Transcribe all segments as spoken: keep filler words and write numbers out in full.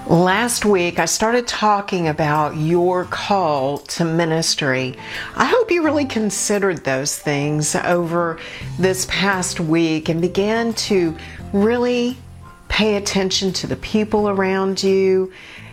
Last week, I started talking about your call to ministry. I hope you really considered those things over this past week and began to really pay attention to the people around you.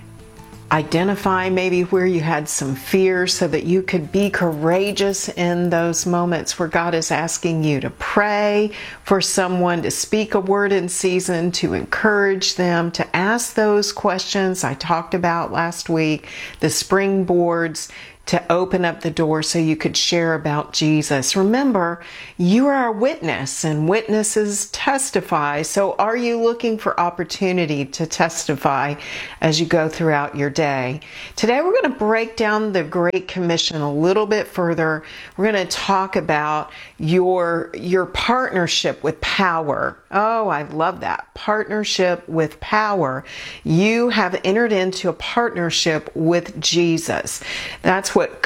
Identify maybe where you had some fear so that you could be courageous in those moments where God is asking you to pray for someone, to speak a word in season, to encourage them, to ask those questions I talked about last week, the springboards to open up the door so you could share about Jesus. Remember, you are a witness and witnesses testify. So are you looking for opportunity to testify as you go throughout your day? Today we're going to break down the Great Commission a little bit further. We're going to talk about your, your partnership with power. Oh, I love that. Partnership with power. You have entered into a partnership with Jesus. That's what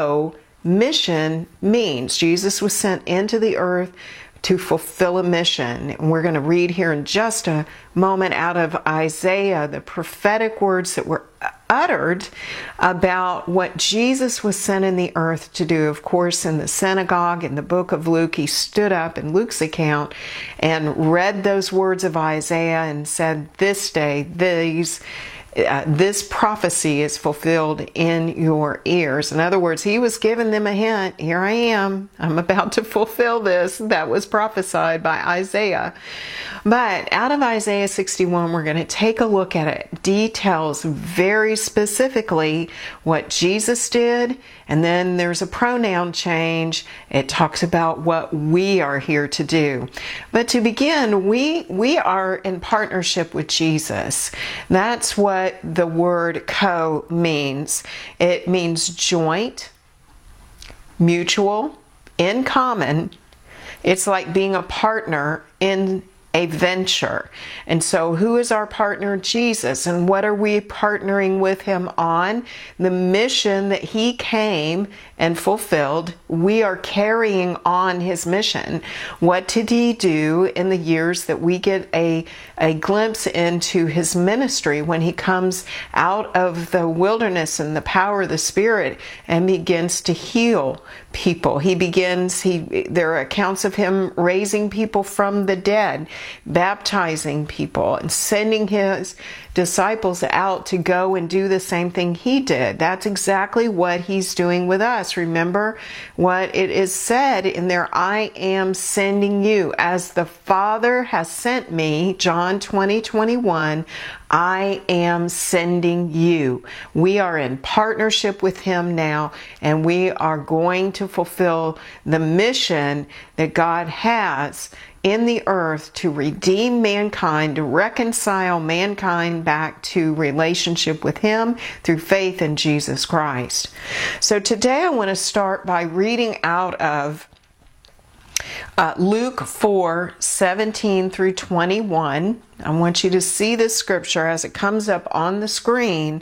co-mission means. Jesus was sent into the earth to fulfill a mission. And we're going to read here in just a moment out of Isaiah, the prophetic words that were uttered about what Jesus was sent in the earth to do. Of course, in the synagogue, in the book of Luke, he stood up in Luke's account and read those words of Isaiah and said, this day, these Uh, this prophecy is fulfilled in your ears. In other words, he was giving them a hint. Here I am. I'm about to fulfill this. That was prophesied by Isaiah. But out of Isaiah sixty-one, we're going to take a look at it. Details very specifically what Jesus did. And then there's a pronoun change. It talks about what we are here to do. But to begin, we, we are in partnership with Jesus. That's what the word co means. It means joint, mutual, in common. It's like being a partner in a venture. And so who is our partner? Jesus. And what are we partnering with him on? The mission that he came and fulfilled. We are carrying on his mission. What did he do in the years that we get a, a glimpse into his ministry when he comes out of the wilderness and the power of the Spirit and begins to heal people? He begins, he there are accounts of him raising people from the dead, baptizing people, and sending his disciples out to go and do the same thing he did. That's exactly what he's doing with us. Remember what it is said in there, I am sending you. As the Father has sent me, John twenty, twenty-one, I am sending you. We are in partnership with him now, and we are going to fulfill the mission that God has in the earth to redeem mankind, to reconcile mankind back to relationship with him through faith in Jesus Christ. So today I want to start by reading out of uh, Luke four, seventeen through twenty-one. I want you to see this scripture as it comes up on the screen.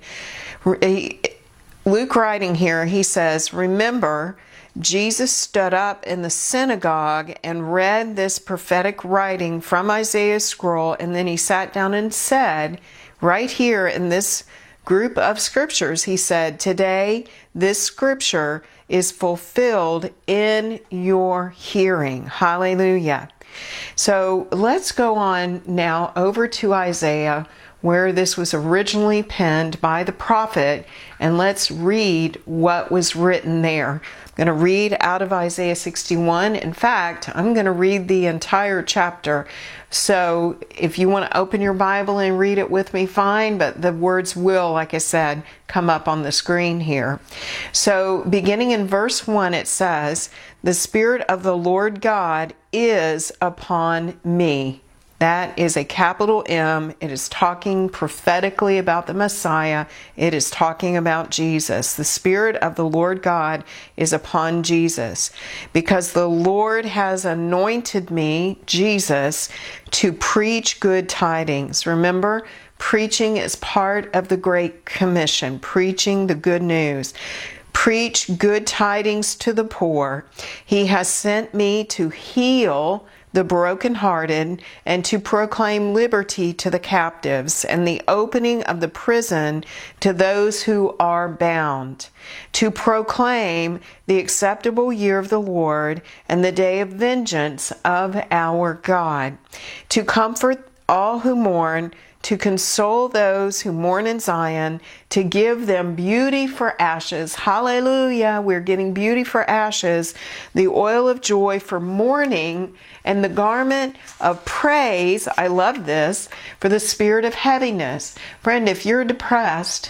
Luke writing here, he says, remember, Jesus stood up in the synagogue and read this prophetic writing from Isaiah's scroll, and then he sat down and said, right here in this group of scriptures, he said, today this scripture is fulfilled in your hearing. Hallelujah. So let's go on now over to Isaiah, where this was originally penned by the prophet, and let's read what was written there. I'm going to read out of Isaiah sixty-one. In fact, I'm going to read the entire chapter. So if you want to open your Bible and read it with me, fine, but the words will, like I said, come up on the screen here. So beginning in verse one, it says, the Spirit of the Lord God is upon me. That is a capital M. It is talking prophetically about the Messiah. It is talking about Jesus. The Spirit of the Lord God is upon Jesus, because the Lord has anointed me, Jesus, to preach good tidings. Remember, preaching is part of the Great Commission, preaching the good news. Preach good tidings to the poor. He has sent me to heal the brokenhearted, and to proclaim liberty to the captives, and the opening of the prison to those who are bound, to proclaim the acceptable year of the Lord and the day of vengeance of our God, to comfort all who mourn, to console those who mourn in Zion, to give them beauty for ashes. Hallelujah. We're getting beauty for ashes, the oil of joy for mourning, and the garment of praise. I love this, for the spirit of heaviness. Friend, if you're depressed,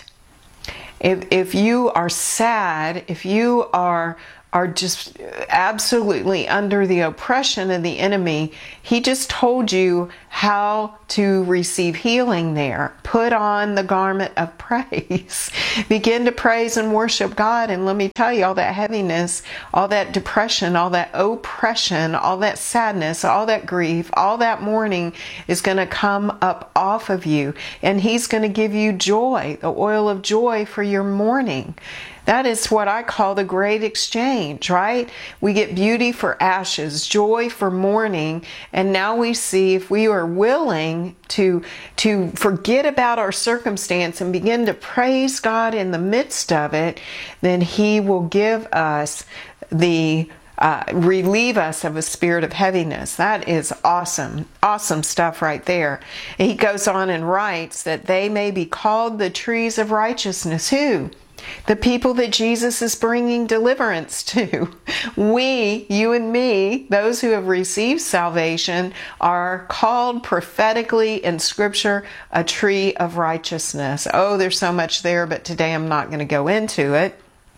if, if you are sad, if you are are just absolutely under the oppression of the enemy, he just told you how to receive healing there. Put on the garment of praise. Begin to praise and worship God. And let me tell you, all that heaviness, all that depression, all that oppression, all that sadness, all that grief, all that mourning is going to come up off of you. And he's going to give you joy, the oil of joy for your mourning. That is what I call the great exchange, right? We get beauty for ashes, joy for mourning, and now we see if we are willing to, to forget about our circumstance and begin to praise God in the midst of it, then he will give us the Uh, relieve us of a spirit of heaviness. That is awesome. Awesome stuff right there. He goes on and writes that they may be called the trees of righteousness. Who? The people that Jesus is bringing deliverance to. We, you and me, those who have received salvation, are called prophetically in Scripture a tree of righteousness. Oh, there's so much there, but today I'm not going to go into it.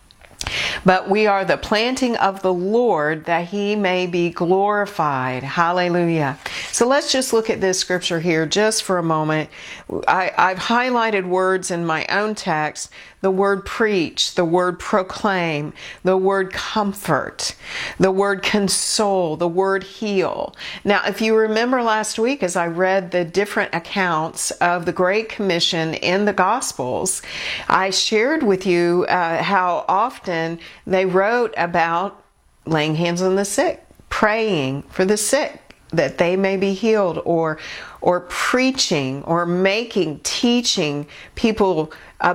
But we are the planting of the Lord, that he may be glorified. Hallelujah. So let's just look at this scripture here just for a moment. I, I've highlighted words in my own text. The word preach, the word proclaim, the word comfort, the word console, the word heal. Now, if you remember last week as I read the different accounts of the Great Commission in the Gospels, I shared with you uh, how often they wrote about laying hands on the sick, praying for the sick that they may be healed, or or preaching or making, teaching people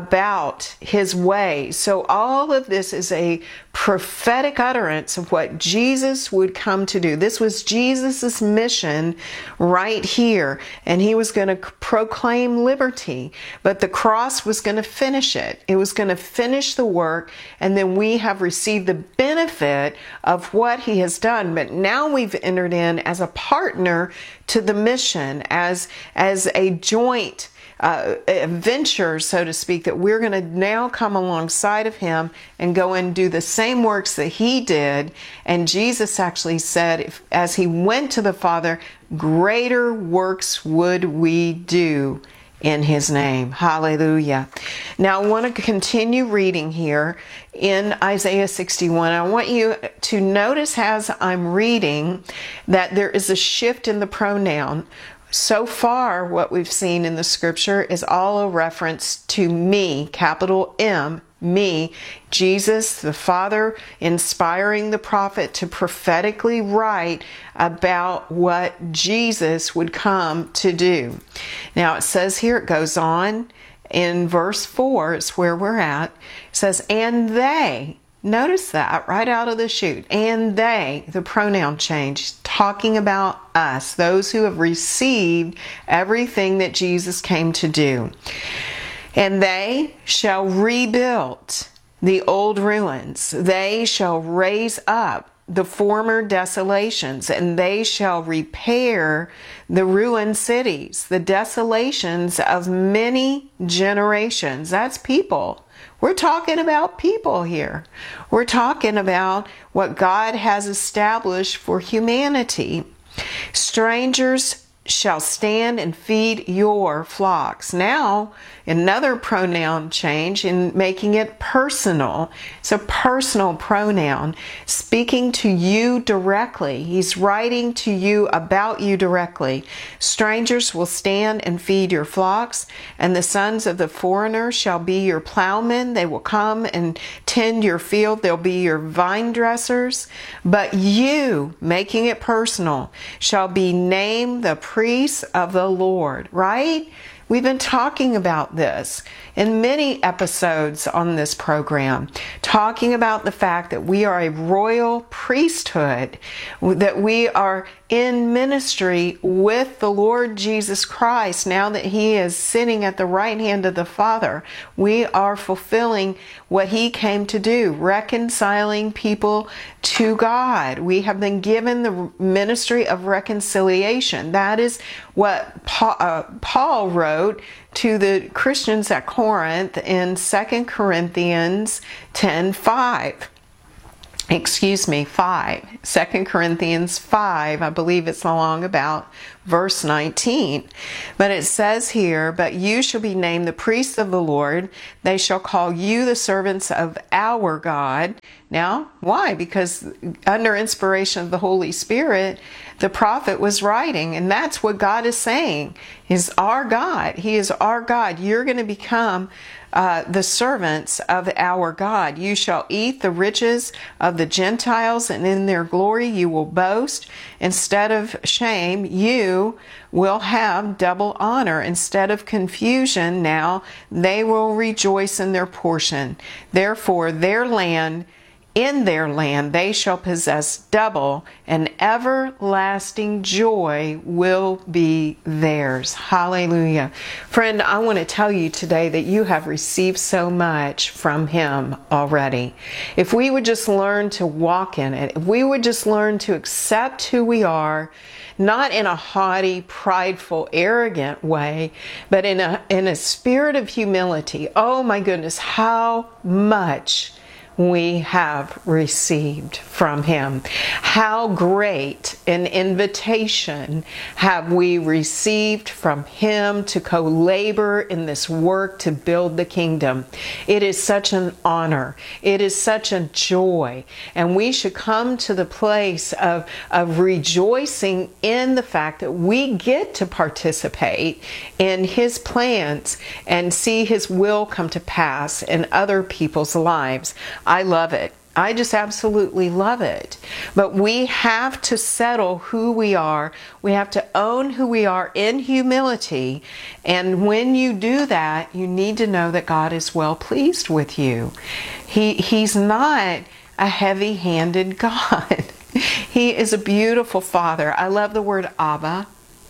about his way. So all of this is a prophetic utterance of what Jesus would come to do. This was Jesus's mission right here, and he was going to proclaim liberty, but the cross was going to finish it. It was going to finish the work, and then we have received the benefit of what he has done. But now we've entered in as a partner to the mission, as as a joint Uh, a venture, so to speak, that we're going to now come alongside of him and go and do the same works that he did. And Jesus actually said, if, as he went to the Father, greater works would we do in his name. Hallelujah. Now I want to continue reading here in Isaiah sixty-one. I want you to notice as I'm reading that there is a shift in the pronoun. So far, what we've seen in the scripture is all a reference to me, capital M, me, Jesus, the Father, inspiring the prophet to prophetically write about what Jesus would come to do. Now, it says here, it goes on in verse four, it's where we're at. It says, and they, notice that right out of the chute. And they, the pronoun change, talking about us, those who have received everything that Jesus came to do. And they shall rebuild the old ruins. They shall raise up the former desolations, and they shall repair the ruined cities, the desolations of many generations. That's people. We're talking about people here. We're talking about what God has established for humanity. Strangers shall stand and feed your flocks. Now, another pronoun change in making it personal. It's a personal pronoun, speaking to you directly. He's writing to you about you directly. Strangers will stand and feed your flocks, and the sons of the foreigner shall be your plowmen. They will come and tend your field. They'll be your vine dressers. But you, making it personal, shall be named the priests of the Lord, right? We've been talking about this in many episodes on this program, talking about the fact that we are a royal priesthood, that we are in ministry with the Lord Jesus Christ. Now that He is sitting at the right hand of the Father, we are fulfilling what He came to do, reconciling people to God. We have been given the ministry of reconciliation. That is what Paul, uh, Paul wrote to the Christians at Corinth in Second Corinthians ten five. Excuse me, five. Second Corinthians five, I believe it's along about verse nineteen. But it says here, but you shall be named the priests of the Lord. They shall call you the servants of our God. Now, why? Because under inspiration of the Holy Spirit, the prophet was writing, and that's what God is saying, is our God. He is our God. You're going to become Uh, the servants of our God. You shall eat the riches of the Gentiles, and in their glory you will boast. Instead of shame, you will have double honor. Instead of confusion, now they will rejoice in their portion. Therefore, their land in their land they shall possess double, and everlasting joy will be theirs. Hallelujah. Friend, I want to tell you today that you have received so much from Him already. If we would just learn to walk in it, if we would just learn to accept who we are, not in a haughty, prideful, arrogant way, but in a, in a spirit of humility. Oh my goodness, how much we have received from Him. How great an invitation have we received from Him to co-labor in this work to build the kingdom. It is such an honor. It is such a joy. And we should come to the place of, of rejoicing in the fact that we get to participate in His plans and see His will come to pass in other people's lives. I love it. I just absolutely love it. But we have to settle who we are. We have to own who we are in humility. And when you do that, you need to know that God is well pleased with you. He, he's not a heavy-handed God. He is a beautiful Father. I love the word Abba.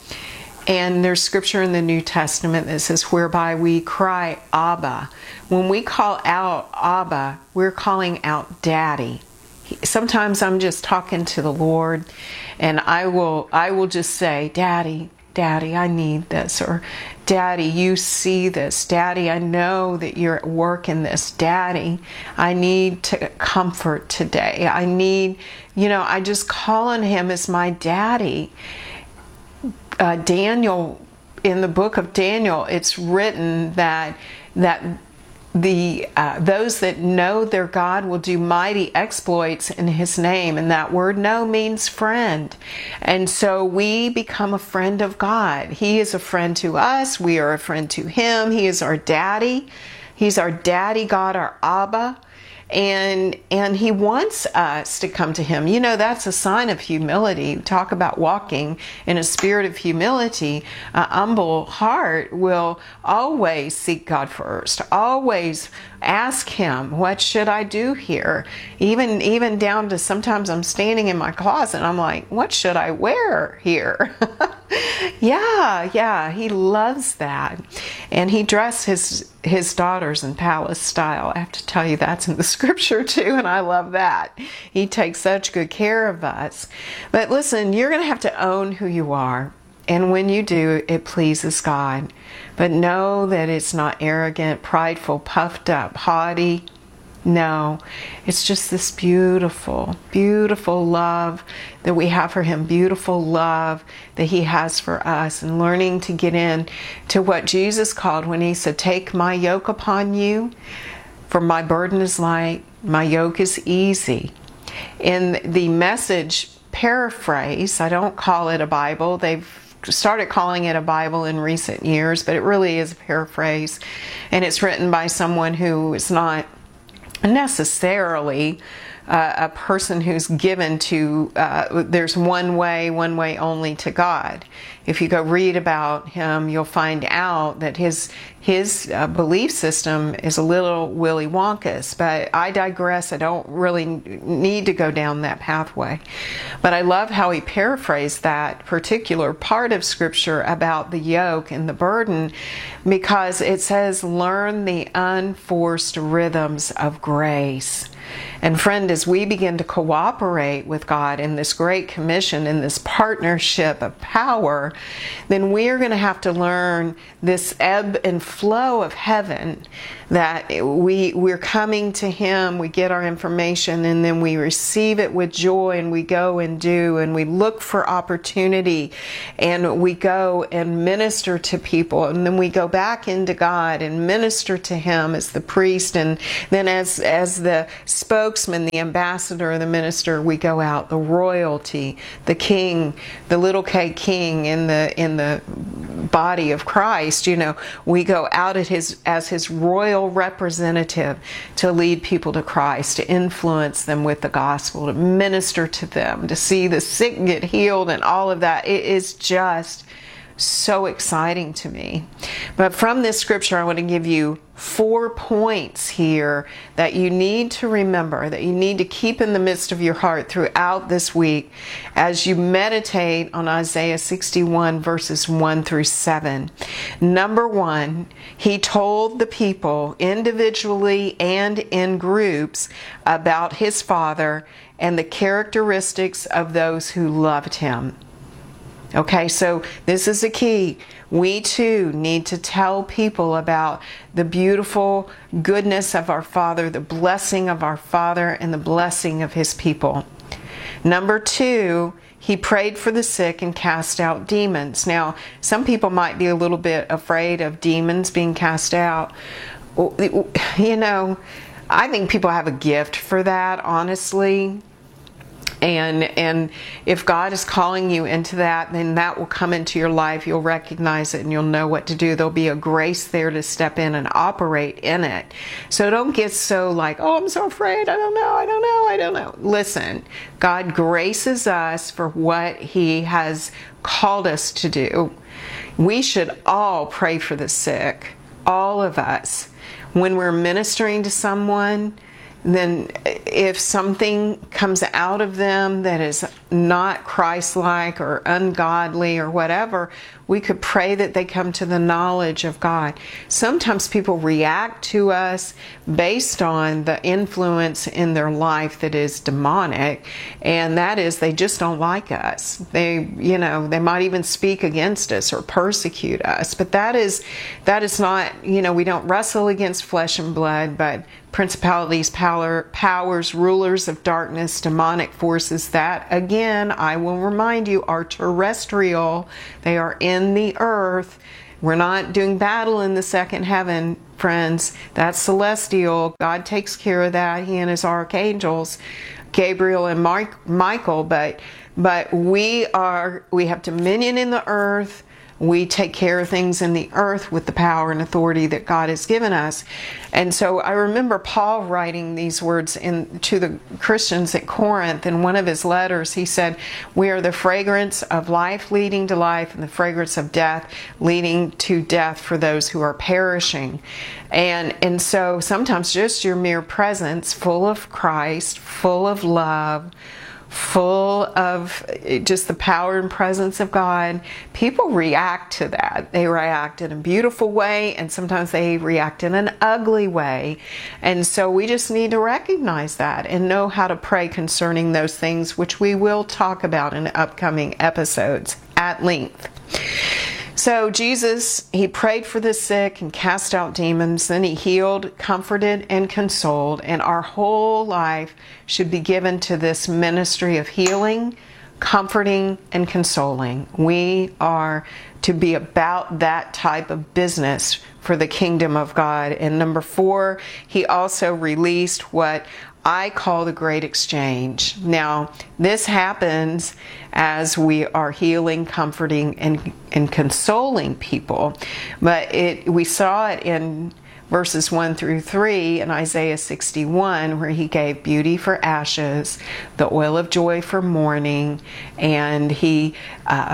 And there's scripture in the New Testament that says, whereby we cry, Abba. When we call out Abba, we're calling out Daddy. Sometimes I'm just talking to the Lord, and I will I will just say, Daddy, Daddy, I need this. Or, Daddy, you see this. Daddy, I know that you're at work in this. Daddy, I need to comfort today. I need, you know, I just call on Him as my Daddy. Uh, Daniel, in the book of Daniel, it's written that that the uh, those that know their God will do mighty exploits in His name, and that word "know" means friend. And so we become a friend of God. He is a friend to us. We are a friend to Him. He is our Daddy. He's our Daddy God, our Abba. And and He wants us to come to Him. You know, that's a sign of humility. Talk about walking in a spirit of humility. A humble heart will always seek God first. Always ask Him, what should I do here? Even even down to sometimes I'm standing in my closet and I'm like, what should I wear here? yeah, yeah, He loves that. And He dressed His his daughters in palace style. I have to tell you, that's in the scripture too, and I love that. He takes such good care of us. But listen, you're going to have to own who you are. And when you do, it pleases God. But know that it's not arrogant, prideful, puffed up, haughty. No, it's just this beautiful, beautiful love that we have for him, beautiful love that he has for us, and learning to get in to what Jesus called when he said, take my yoke upon you, for my burden is light, my yoke is easy. In the Message paraphrase, I don't call it a Bible. They've started calling it a Bible in recent years, but it really is a paraphrase, and it's written by someone who is not necessarily uh, a person who's given to, uh, there's one way, one way only to God. If you go read about him, you'll find out that his his uh, belief system is a little Willy Wonka's, but I digress. I don't really need to go down that pathway. But I love how he paraphrased that particular part of Scripture about the yoke and the burden, because it says, learn the unforced rhythms of grace. And friend, as we begin to cooperate with God in this great commission, in this partnership of power, then we are going to have to learn this ebb and flow of heaven, that we, we're coming to him, we get our information, and then we receive it with joy, and we go and do, and we look for opportunity, and we go and minister to people, and then we go back into God and minister to him as the priest, and then as, as the spokesman, the ambassador, the minister, we go out, the royalty, the king, the little K king in the in the body of Christ. You know, we go out at his as his royal representative to lead people to Christ, to influence them with the gospel, to minister to them, to see the sick get healed, and all of that. It is just so exciting to me. But from this scripture, I want to give you four points here that you need to remember, that you need to keep in the midst of your heart throughout this week as you meditate on Isaiah sixty-one verses one through seven. Number one, he told the people individually and in groups about his Father and the characteristics of those who loved him. Okay, so this is a key. We too need to tell people about the beautiful goodness of our Father, the blessing of our Father, and the blessing of his people. Number two, he prayed for the sick and cast out demons. Now, some people might be a little bit afraid of demons being cast out. You know, I think people have a gift for that, honestly. And and if God is calling you into that, then that will come into your life. You'll recognize it and you'll know what to do. There'll be a grace there to step in and operate in it. So don't get so like, oh, I'm so afraid. I don't know. I don't know. I don't know. Listen, God graces us for what he has called us to do. We should all pray for the sick, all of us. When we're ministering to someone, then if something comes out of them that is not Christ-like or ungodly or whatever, we could pray that they come to the knowledge of God. Sometimes people react to us based on the influence in their life that is demonic, and that is they just don't like us. They, you know, they might even speak against us or persecute us. But that is that is not, you know, we don't wrestle against flesh and blood, but principalities, power, powers, rulers of darkness, demonic forces that, again, I will remind you, are terrestrial. They are in the earth. We're not doing battle in the second heaven, friends. That's celestial. God takes care of that. He and his archangels, Gabriel and Mike, Michael. But but we are we have dominion in the earth. We take care of things in the earth with the power and authority that God has given us. And so I remember Paul writing these words in, to the Christians at Corinth. In one of his letters, he said, we are the fragrance of life leading to life and the fragrance of death leading to death for those who are perishing. And, and so sometimes just your mere presence, full of Christ, full of love, full of just the power and presence of God, people react to that. They react in a beautiful way, and sometimes they react in an ugly way. And so we just need to recognize that and know how to pray concerning those things, which we will talk about in upcoming episodes at length. So Jesus, he prayed for the sick and cast out demons. Then he healed, comforted, and consoled. And our whole life should be given to this ministry of healing, comforting, and consoling. We are to be about that type of business for the kingdom of God. And number four, he also released what I call the Great Exchange. Now, this happens as we are healing, comforting, and, and consoling people. But it we saw it in verses one through three in Isaiah sixty-one, where he gave beauty for ashes, the oil of joy for mourning, and he uh,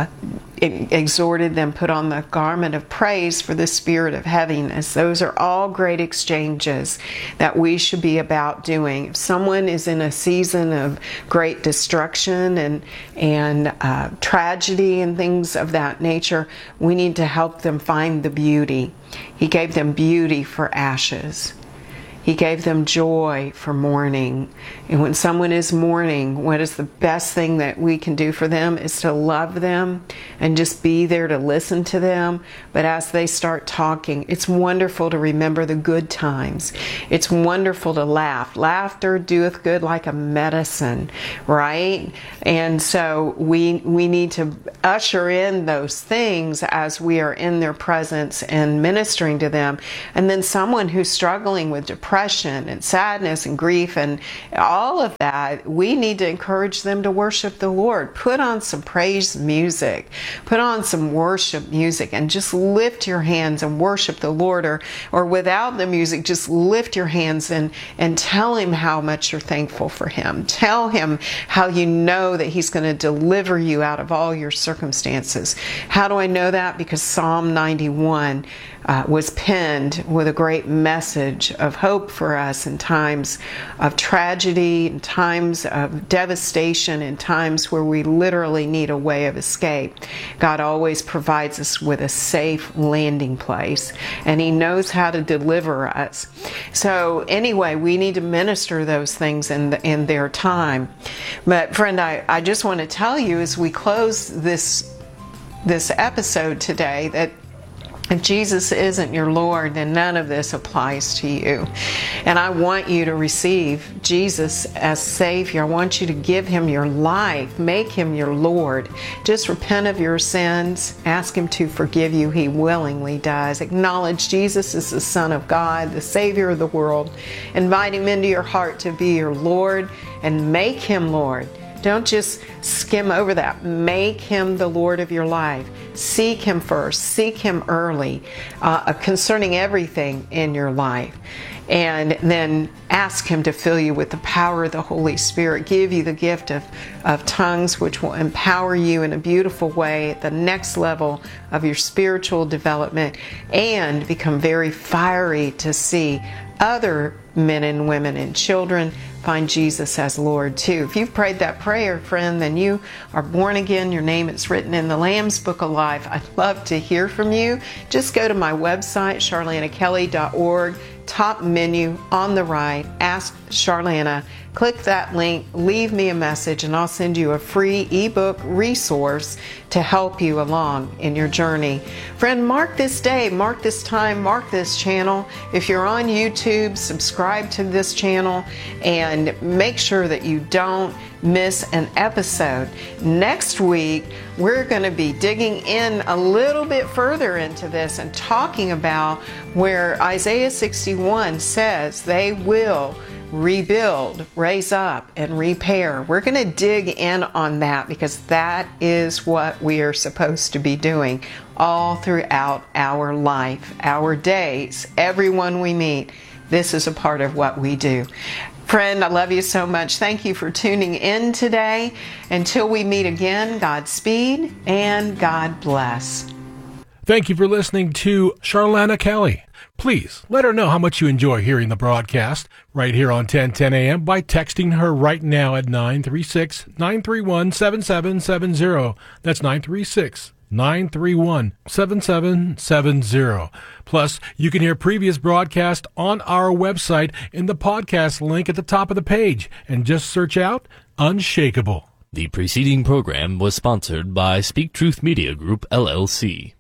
exhorted them, put on the garment of praise for the spirit of heaviness. Those are all great exchanges that we should be about doing. If someone is in a season of great destruction and, and uh, tragedy and things of that nature, we need to help them find the beauty. He gave them beauty for ashes. He gave them joy for mourning. And when someone is mourning, what is the best thing that we can do for them is to love them and just be there to listen to them. But as they start talking, it's wonderful to remember the good times. It's wonderful to laugh. Laughter doeth good like a medicine, right? And so we we need to usher in those things as we are in their presence and ministering to them. And then someone who's struggling with depression and sadness and grief and all of that, we need to encourage them to worship the Lord. Put on some praise music. Put on some worship music and just lift your hands and worship the Lord. Or, or without the music, just lift your hands and, and tell Him how much you're thankful for Him. Tell Him how you know that He's going to deliver you out of all your circumstances. How do I know that? Because Psalm ninety-one Uh, was penned with a great message of hope for us in times of tragedy, in times of devastation, in times where we literally need a way of escape. God always provides us with a safe landing place, and He knows how to deliver us. So anyway, we need to minister those things in, the, in their time. But friend, I, I just want to tell you as we close this, this episode today that if Jesus isn't your Lord, then none of this applies to you. And I want you to receive Jesus as Savior. I want you to give Him your life. Make Him your Lord. Just repent of your sins. Ask Him to forgive you. He willingly does. Acknowledge Jesus as the Son of God, the Savior of the world. Invite Him into your heart to be your Lord and make Him Lord. Don't just skim over that. Make Him the Lord of your life. Seek Him first. Seek Him early uh, concerning everything in your life. And then ask Him to fill you with the power of the Holy Spirit. Give you the gift of, of tongues, which will empower you in a beautiful way at the next level of your spiritual development, and become very fiery to see other men and women and children find Jesus as Lord too. If you've prayed that prayer, friend, then you are born again. Your name is written in the Lamb's Book of Life. I'd love to hear from you. Just go to my website, charlana kelly dot org. Top menu on the right, Ask Charlana. Click that link, leave me a message, and I'll send you a free ebook resource to help you along in your journey. Friend, mark this day, mark this time, mark this channel. If you're on YouTube, subscribe to this channel and make sure that you don't miss an episode. Next week, we're going to be digging in a little bit further into this and talking about where Isaiah sixty-one says they will rebuild, raise up, and repair. We're going to dig in on that because that is what we are supposed to be doing all throughout our life, our days, everyone we meet. This is a part of what we do. Friend, I love you so much. Thank you for tuning in today. Until we meet again, Godspeed and God bless. Thank you for listening to Charlana Kelly. Please let her know how much you enjoy hearing the broadcast right here on ten ten a m by texting her right now at nine three six, nine three one, seven seven seven zero. That's nine three six, nine three one, seven seven seven zero. Plus, you can hear previous broadcasts on our website in the podcast link at the top of the page, and just search out Unshakable. The preceding program was sponsored by Speak Truth Media Group, L L C.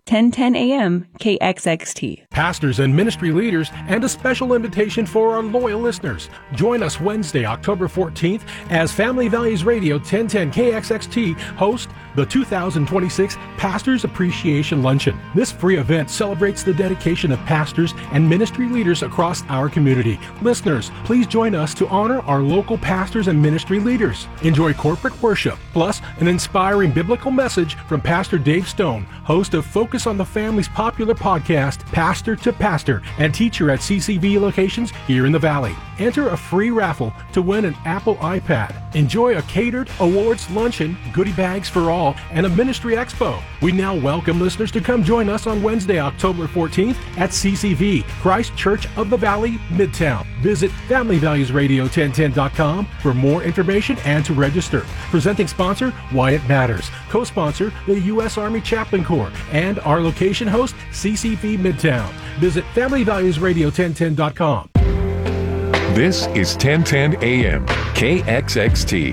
ten ten A M K X X T. Pastors and ministry leaders, and a special invitation for our loyal listeners. Join us Wednesday, October fourteenth, as Family Values Radio ten ten K X X T host the two thousand twenty-six Pastors Appreciation Luncheon. This free event celebrates the dedication of pastors and ministry leaders across our community. Listeners, please join us to honor our local pastors and ministry leaders. Enjoy corporate worship, plus an inspiring biblical message from Pastor Dave Stone, host of Focus on the Family's popular podcast, Pastor to Pastor, and teacher at C C V locations here in the Valley. Enter a free raffle to win an Apple iPad. Enjoy a catered awards luncheon, goodie bags for all, and a ministry expo. We now welcome listeners to come join us on Wednesday, October fourteenth at C C V, Christ Church of the Valley, Midtown. Visit family values radio ten ten dot com for more information and to register. Presenting sponsor, Wyatt Matters. Co-sponsor, the U S Army Chaplain Corps, and our location host, C C V Midtown. Visit family values radio ten ten dot com. This is ten ten A M K X X T.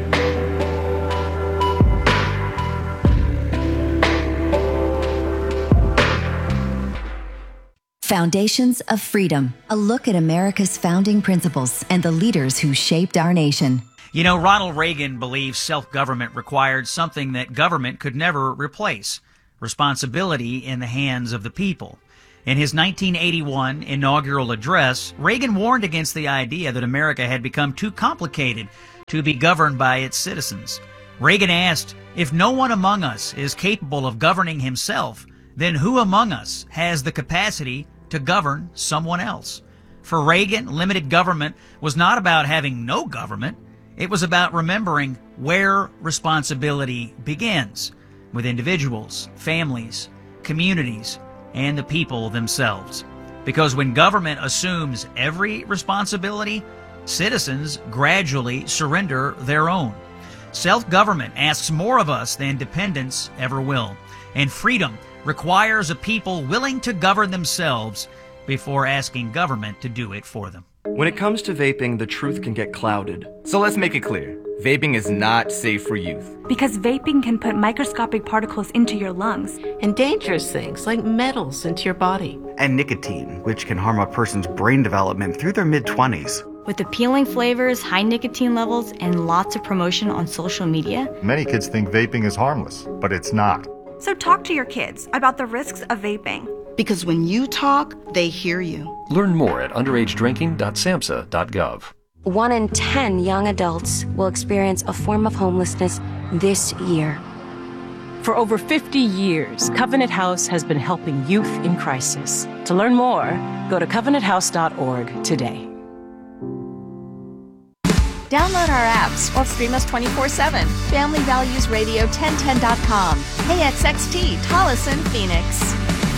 Foundations of Freedom, a look at America's founding principles and the leaders who shaped our nation. You know, Ronald Reagan believed self-government required something that government could never replace: responsibility in the hands of the people. In his nineteen eighty-one inaugural address, Reagan warned against the idea that America had become too complicated to be governed by its citizens. Reagan asked, "If no one among us is capable of governing himself, then who among us has the capacity to govern someone else?" For Reagan, limited government was not about having no government. It was about remembering where responsibility begins, with individuals, families, communities, and the people themselves. Because when government assumes every responsibility, citizens gradually surrender their own. Self-government asks more of us than dependence ever will, and freedom requires a people willing to govern themselves before asking government to do it for them. When it comes to vaping, the truth can get clouded. So let's make it clear. Vaping is not safe for youth. Because vaping can put microscopic particles into your lungs. And dangerous things like metals into your body. And nicotine, which can harm a person's brain development through their mid-twenties. With appealing flavors, high nicotine levels, and lots of promotion on social media, many kids think vaping is harmless, but it's not. So talk to your kids about the risks of vaping. Because when you talk, they hear you. Learn more at underage drinking dot samhsa dot gov. One in ten young adults will experience a form of homelessness this year. For over fifty years, Covenant House has been helping youth in crisis. To learn more, go to covenant house dot org today. Download our apps or stream us twenty-four seven. Family Values Radio ten ten dot com. K X X T, Tolleson, Phoenix.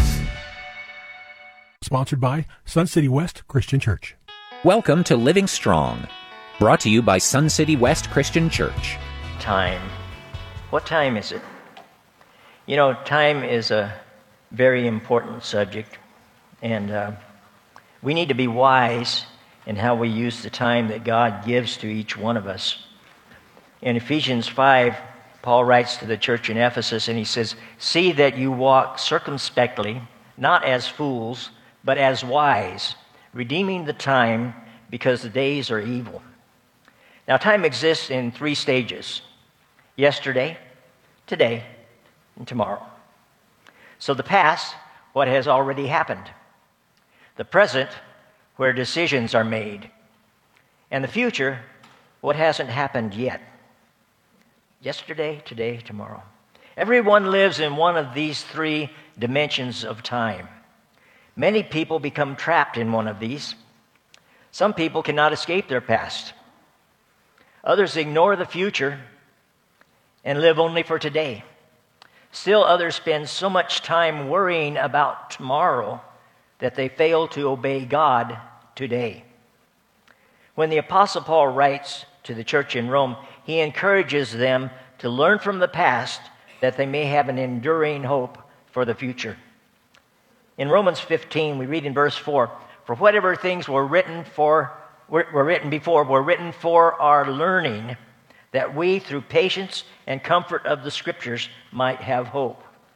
Sponsored by Sun City West Christian Church. Welcome to Living Strong, brought to you by Sun City West Christian Church. Time. What time is it? You know, time is a very important subject, and uh, we need to be wise in how we use the time that God gives to each one of us. In Ephesians five, Paul writes to the church in Ephesus, and he says, "See that you walk circumspectly, not as fools, but as wise, redeeming the time, because the days are evil." Now, time exists in three stages: yesterday, today, and tomorrow. So the past, what has already happened. The present, where decisions are made. And the future, what hasn't happened yet. Yesterday, today, tomorrow. Everyone lives in one of these three dimensions of time. Many people become trapped in one of these. Some people cannot escape their past. Others ignore the future and live only for today. Still others spend so much time worrying about tomorrow that they fail to obey God today. When the Apostle Paul writes to the church in Rome, he encourages them to learn from the past that they may have an enduring hope for the future. In Romans fifteen, we read in verse four, "For whatever things were written for were, were written before were written for our learning, that we through patience and comfort of the Scriptures might have hope."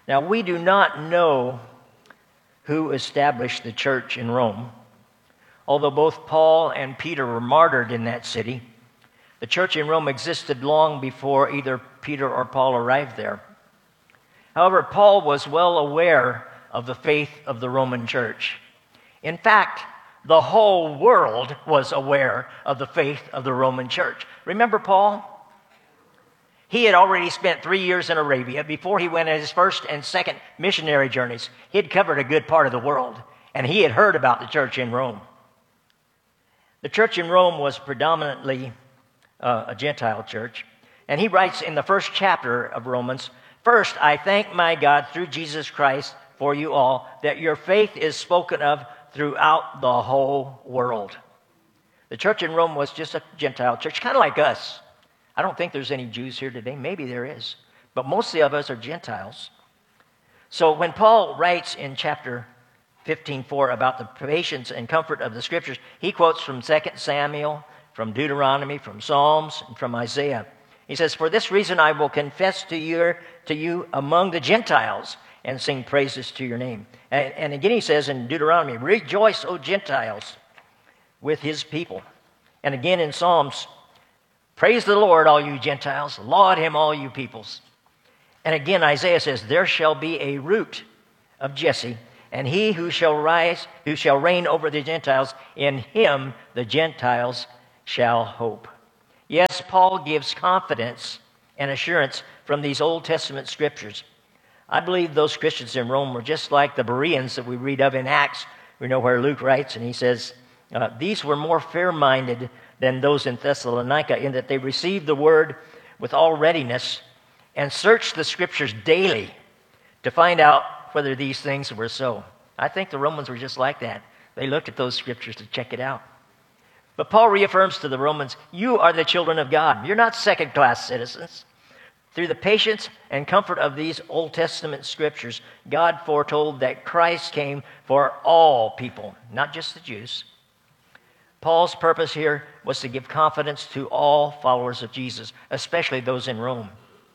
Now, we do not know who established the church in Rome. Although both Paul and Peter were martyred in that city, the church in Rome existed long before either Peter or Paul arrived there. However, Paul was well aware of the faith of the Roman church. In fact, the whole world was aware of the faith of the Roman church. Remember Paul? He had already spent three years in Arabia before he went on his first and second missionary journeys. He had covered a good part of the world, and he had heard about the church in Rome. The church in Rome was predominantly uh, a Gentile church, and he writes in the first chapter of Romans, "First, I thank my God through Jesus Christ for you all, that your faith is spoken of throughout the whole world." The church in Rome was just a Gentile church, kind of like us. I don't think there's any Jews here today. Maybe there is. But mostly of us are Gentiles. So when Paul writes in chapter fifteen four about the patience and comfort of the Scriptures, he quotes from Second Samuel, from Deuteronomy, from Psalms, and from Isaiah. He says, "For this reason I will confess to you, to you among the Gentiles and sing praises to your name." And, and again he says in Deuteronomy, "Rejoice, O Gentiles, with his people." And again in Psalms, "Praise the Lord, all you Gentiles. Laud him, all you peoples." And again Isaiah says, "There shall be a root of Jesse, and he who shall rise, who shall reign over the Gentiles, in him the Gentiles shall hope." Yes, Paul gives confidence and assurance from these Old Testament scriptures. I believe those Christians in Rome were just like the Bereans that we read of in Acts. We know where Luke writes, and he says, uh, these were more fair-minded than those in Thessalonica, in that they received the word with all readiness and searched the scriptures daily to find out whether these things were so. I think the Romans were just like that. They looked at those scriptures to check it out. But Paul reaffirms to the Romans, you are the children of God. You're not second-class citizens. Through the patience and comfort of these Old Testament scriptures, God foretold that Christ came for all people, not just the Jews. Paul's purpose here was to give confidence to all followers of Jesus, especially those in Rome.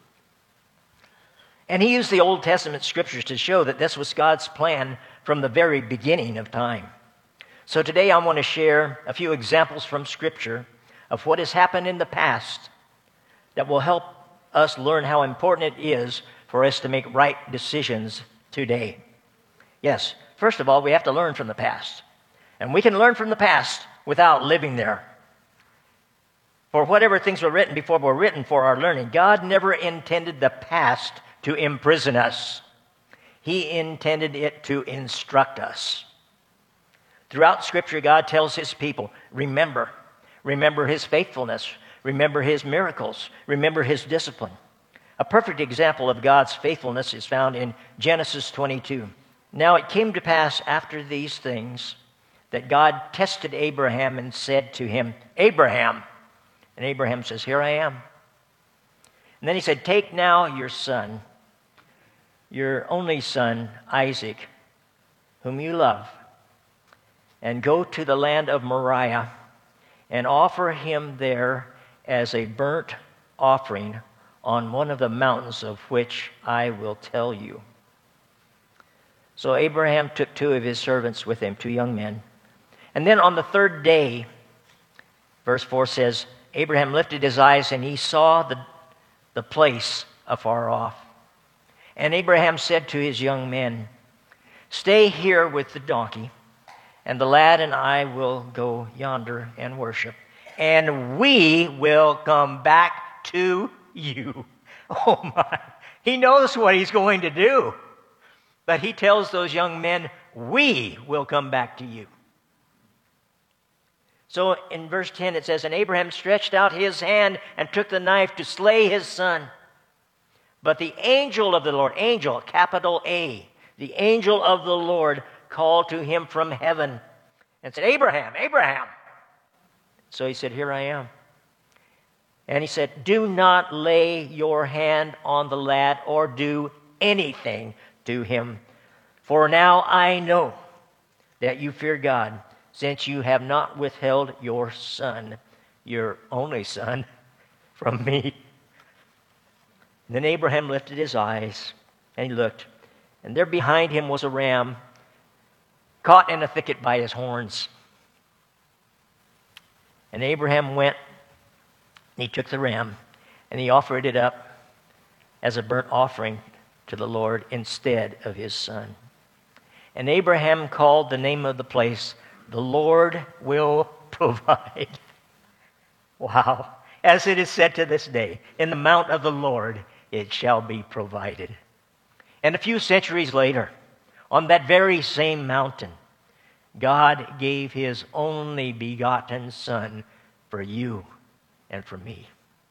And he used the Old Testament scriptures to show that this was God's plan from the very beginning of time. So today I want to share a few examples from Scripture of what has happened in the past that will help us learn how important it is for us to make right decisions today. Yes, first of all, we have to learn from the past. And we can learn from the past without living there. For whatever things were written before were written for our learning. God never intended the past to imprison us. He intended it to instruct us. Throughout Scripture, God tells his people, remember. Remember his faithfulness. Remember his miracles. Remember his discipline. A perfect example of God's faithfulness is found in Genesis twenty-two. Now it came to pass after these things that God tested Abraham and said to him, Abraham. And Abraham says, here I am. And then he said, take now your son, your only son, Isaac, whom you love, and go to the land of Moriah and offer him there as a burnt offering on one of the mountains of which I will tell you. So Abraham took two of his servants with him, two young men. And then on the third day, verse four says, Abraham lifted his eyes and he saw the, the place afar off. And Abraham said to his young men, stay here with the donkey, and the lad and I will go yonder and worship, and we will come back to you. Oh my, he knows what he's going to do. But he tells those young men, we will come back to you. So in verse ten it says, and Abraham stretched out his hand and took the knife to slay his son. But the angel of the Lord, angel, capital A, the angel of the Lord called to him from heaven and said, Abraham, Abraham. So he said, here I am. And he said, do not lay your hand on the lad or do anything to him. For now I know that you fear God, since you have not withheld your son, your only son, from me. And then Abraham lifted his eyes and he looked, And there behind him was a ram caught in a thicket by his horns. And Abraham went, and he took the ram, and he offered it up as a burnt offering to the Lord instead of his son. And Abraham called the name of the place, "The Lord will provide." Wow. As it is said to this day, "In the mount of the Lord it shall be provided." And a few centuries later, on that very same mountain, God gave his only begotten Son for you and for me.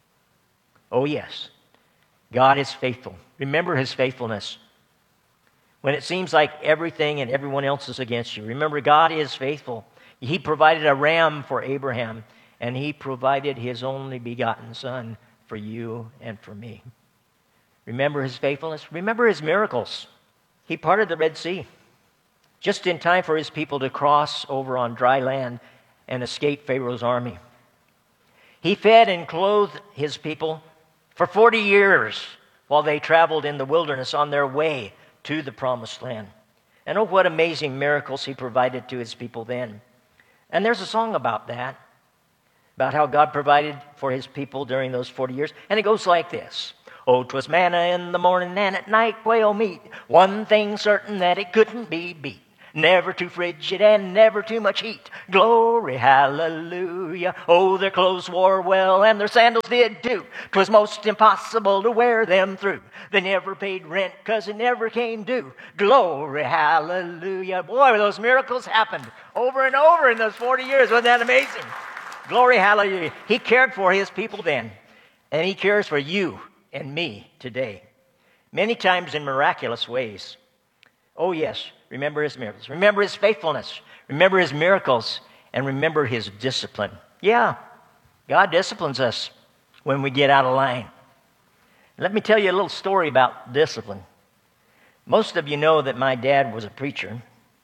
Oh yes, God is faithful. Remember his faithfulness. When it seems like everything and everyone else is against you, remember God is faithful. He provided a ram for Abraham, and he provided his only begotten Son for you and for me. Remember his faithfulness. Remember his miracles. He parted the Red Sea just in time for his people to cross over on dry land and escape Pharaoh's army. He fed and clothed his people for forty years while they traveled in the wilderness on their way to the promised land. And oh, what amazing miracles he provided to his people then. And there's a song about that, about how God provided for his people during those forty years. And it goes like this. "Oh, 'twas manna in the morning and at night quail meat. One thing certain that it couldn't be beat. Never too frigid and never too much heat. Glory, hallelujah. Oh, their clothes wore well and their sandals did too. 'Twas most impossible to wear them through. They never paid rent 'cause it never came due. Glory, hallelujah." Boy, those miracles happened over and over in those forty years. Wasn't that amazing? Glory, hallelujah. He cared for his people then, and he cares for you and me today, many times in miraculous ways. Oh yes, remember his miracles. Remember his faithfulness. Remember his miracles. And remember his discipline. Yeah, God disciplines us when we get out of line. Let me tell you a little story about discipline. Most of you know that my dad was a preacher.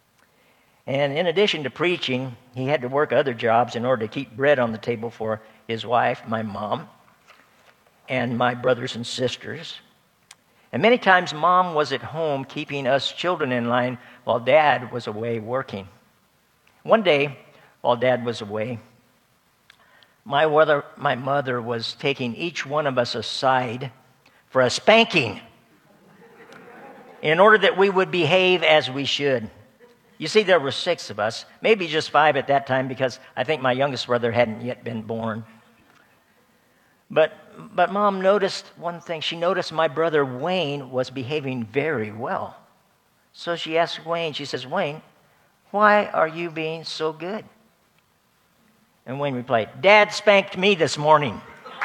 And in addition to preaching, he had to work other jobs in order to keep bread on the table for his wife, my mom, and my brothers and sisters. And many times Mom was at home keeping us children in line while Dad was away working. One day, while Dad was away, my mother, my mother was taking each one of us aside for a spanking in order that we would behave as we should. You see, there were six of us, maybe just five at that time because I think my youngest brother hadn't yet been born. But but Mom noticed one thing. She noticed my brother Wayne was behaving very well. So she asked Wayne, she says, "Wayne, why are you being so good?" And Wayne replied, "Dad spanked me this morning."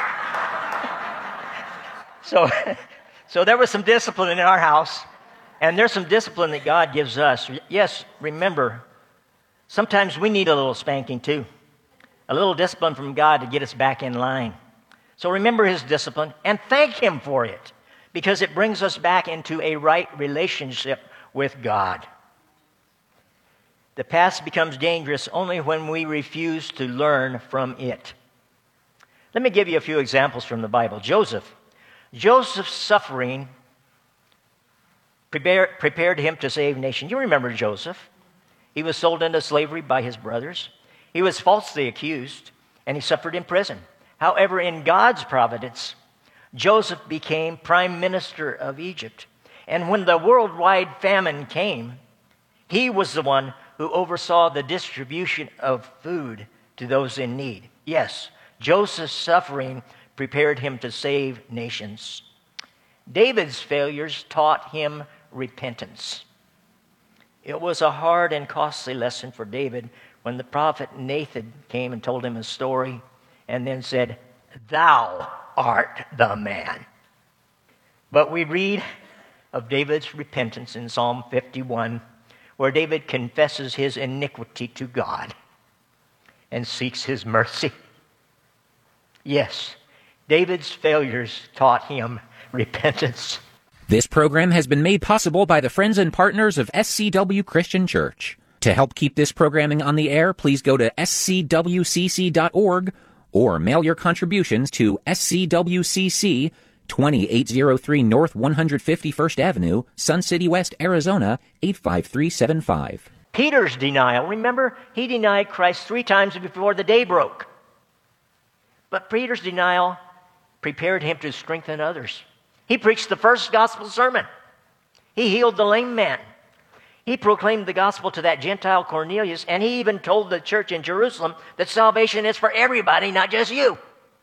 so, so there was some discipline in our house, and there's some discipline that God gives us. Yes, remember, sometimes we need a little spanking too, a little discipline from God to get us back in line. So remember his discipline and thank him for it, because it brings us back into a right relationship with God. The past becomes dangerous only when we refuse to learn from it. Let me give you a few examples from the Bible. Joseph. Joseph's suffering prepared, prepared him to save nations. You remember Joseph. He was sold into slavery by his brothers. He was falsely accused, and he suffered in prison. However, in God's providence, Joseph became prime minister of Egypt. And when the worldwide famine came, he was the one who oversaw the distribution of food to those in need. Yes, Joseph's suffering prepared him to save nations. David's failures taught him repentance. It was a hard and costly lesson for David when the prophet Nathan came and told him a story and then said, "Thou art the man." But we read of David's repentance in Psalm fifty-one, where David confesses his iniquity to God and seeks his mercy. Yes, David's failures taught him repentance. This program has been made possible by the friends and partners of S C W Christian Church. To help keep this programming on the air, please go to S C W C C dot org or mail your contributions to S C W C C, twenty-eight oh three North one hundred fifty-first Avenue, Sun City West, Arizona, eight five three seven five. Peter's denial, remember, he denied Christ three times before the day broke. But Peter's denial prepared him to strengthen others. He preached the first gospel sermon. He healed the lame man. He proclaimed the gospel to that Gentile Cornelius, and he even told the church in Jerusalem that salvation is for everybody, not just you.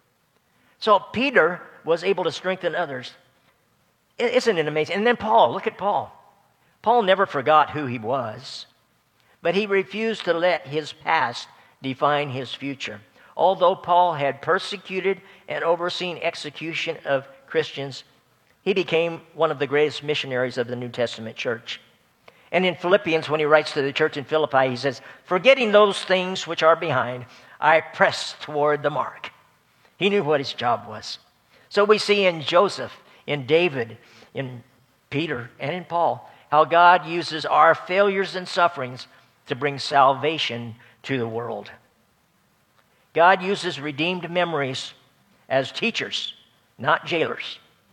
So Peter was able to strengthen others. Isn't it amazing? And then Paul, look at Paul. Paul never forgot who he was, but he refused to let his past define his future. Although Paul had persecuted and overseen execution of Christians, he became one of the greatest missionaries of the New Testament church. And in Philippians, when he writes to the church in Philippi, he says, "Forgetting those things which are behind, I press toward the mark." He knew what his job was. So we see in Joseph, in David, in Peter, and in Paul, how God uses our failures and sufferings to bring salvation to the world. God uses redeemed memories as teachers, not jailers.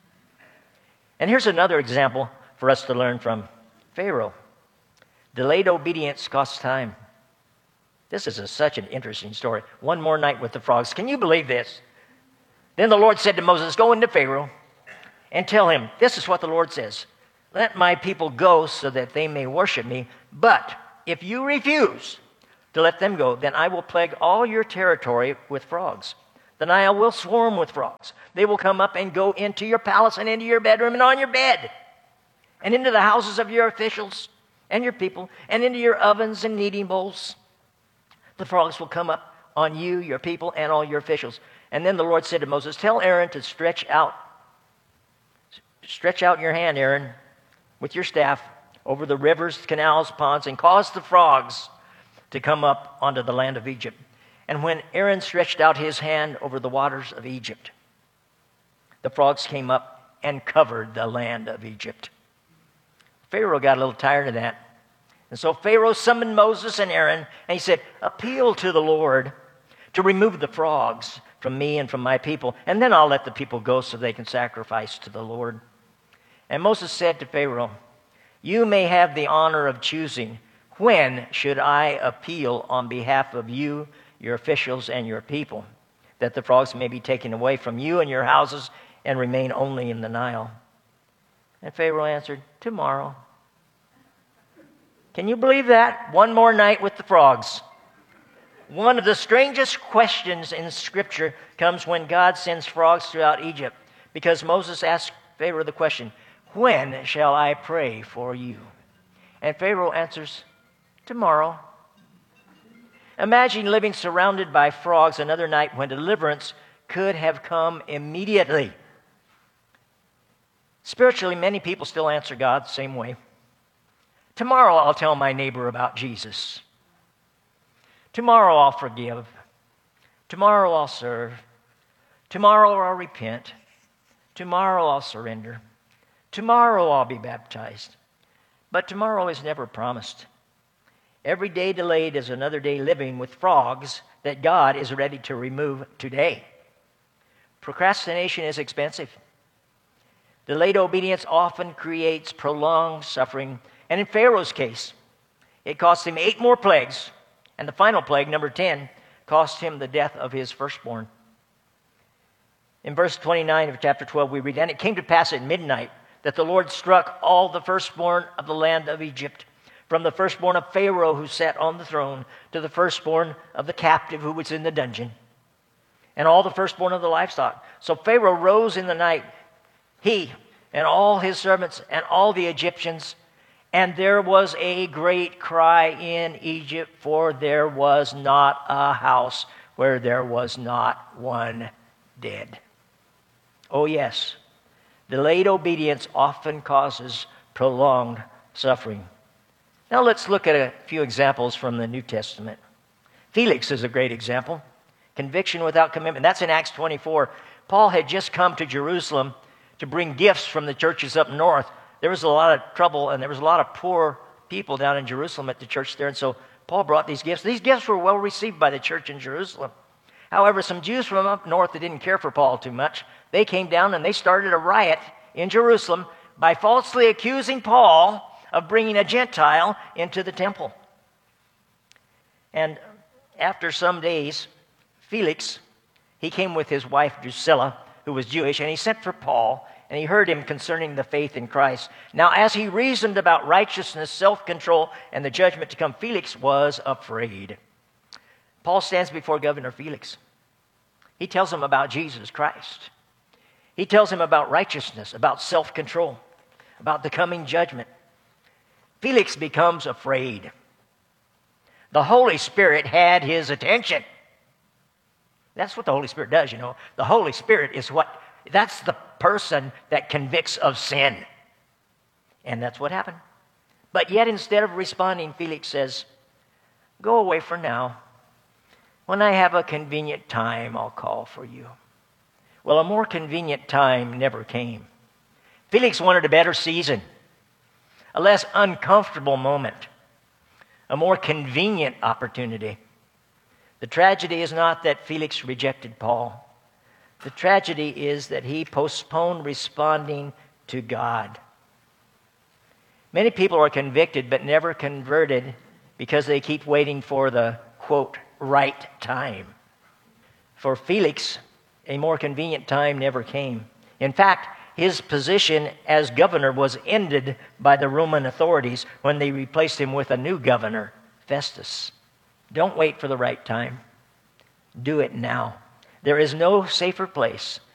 And here's another example for us to learn from. Pharaoh. Delayed obedience costs time. This is a, such an interesting story. One more night with the frogs. Can you believe this? Then the Lord said to Moses, "Go into Pharaoh and tell him, this is what the Lord says. Let my people go so that they may worship me. But if you refuse to let them go, then I will plague all your territory with frogs. The Nile will swarm with frogs. They will come up and go into your palace and into your bedroom and on your bed, and into the houses of your officials and your people, and into your ovens and kneading bowls. The frogs will come up on you, your people, and all your officials." And then the Lord said to Moses, "Tell Aaron to stretch out, stretch out your hand, Aaron, with your staff over the rivers, canals, ponds, and cause the frogs to come up onto the land of Egypt." And when Aaron stretched out his hand over the waters of Egypt, the frogs came up and covered the land of Egypt. Pharaoh got a little tired of that. And so Pharaoh summoned Moses and Aaron, and he said, "Appeal to the Lord to remove the frogs from me and from my people, and then I'll let the people go so they can sacrifice to the Lord." And Moses said to Pharaoh, "You may have the honor of choosing. When should I appeal on behalf of you, your officials, and your people, that the frogs may be taken away from you and your houses and remain only in the Nile?" And Pharaoh answered, "Tomorrow." Can you believe that? One more night with the frogs. One of the strangest questions in Scripture comes when God sends frogs throughout Egypt, because Moses asked Pharaoh the question, "When shall I pray for you?" And Pharaoh answers, "Tomorrow." Imagine living surrounded by frogs another night when deliverance could have come immediately. Spiritually, many people still answer God the same way. Tomorrow I'll tell my neighbor about Jesus. Tomorrow I'll forgive. Tomorrow I'll serve. Tomorrow I'll repent. Tomorrow I'll surrender. Tomorrow I'll be baptized. But tomorrow is never promised. Every day delayed is another day living with frogs that God is ready to remove today. Procrastination is expensive. Delayed obedience often creates prolonged suffering. And in Pharaoh's case, it cost him eight more plagues. And the final plague, number ten, cost him the death of his firstborn. In verse twenty-nine of chapter twelve, we read, "And it came to pass at midnight that the Lord struck all the firstborn of the land of Egypt, from the firstborn of Pharaoh who sat on the throne to the firstborn of the captive who was in the dungeon, and all the firstborn of the livestock. So Pharaoh rose in the night, he and all his servants and all the Egyptians, and there was a great cry in Egypt, for there was not a house where there was not one dead." Oh yes, delayed obedience often causes prolonged suffering. Now let's look at a few examples from the New Testament. Felix is a great example. Conviction without commitment. That's in Acts twenty-four. Paul had just come to Jerusalem to bring gifts from the churches up north. There was a lot of trouble, and there was a lot of poor people down in Jerusalem at the church there, and so Paul brought these gifts. These gifts were well received by the church in Jerusalem. However, some Jews from up north that didn't care for Paul too much, they came down and they started a riot in Jerusalem by falsely accusing Paul of bringing a Gentile into the temple. And after some days, Felix, he came with his wife Drusilla, who was Jewish, and he sent for Paul, and he heard him concerning the faith in Christ. Now, as he reasoned about righteousness, self-control, and the judgment to come, Felix was afraid. Paul stands before Governor Felix. He tells him about Jesus Christ. He tells him about righteousness, about self-control, about the coming judgment. Felix becomes afraid. The Holy Spirit had his attention. That's what the Holy Spirit does, you know. The Holy Spirit is what, that's the person that convicts of sin. And that's what happened. But yet, instead of responding, Felix says, "Go away for now. When I have a convenient time, I'll call for you." Well, a more convenient time never came. Felix wanted a better season, a less uncomfortable moment, a more convenient opportunity. The tragedy is not that Felix rejected Paul. The tragedy is that he postponed responding to God. Many people are convicted but never converted because they keep waiting for the, quote, right time. For Felix, a more convenient time never came. In fact, his position as governor was ended by the Roman authorities when they replaced him with a new governor, Festus. Don't wait for the right time. Do it now. There is no safer place